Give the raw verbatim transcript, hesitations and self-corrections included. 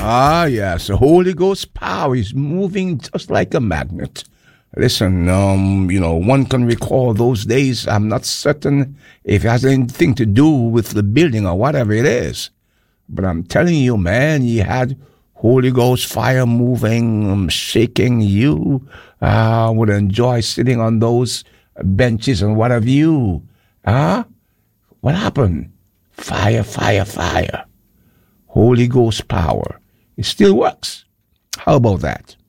Ah, yes, the Holy Ghost power is moving just like a magnet. Listen, um, you know, one can recall those days. I'm not certain if it has anything to do with the building or whatever it is. But I'm telling you, man, you had Holy Ghost fire moving, um, shaking you. I uh, would enjoy sitting on those benches and what have you. Huh? What happened? Fire, fire, fire. Holy Ghost power. It still works. How about that?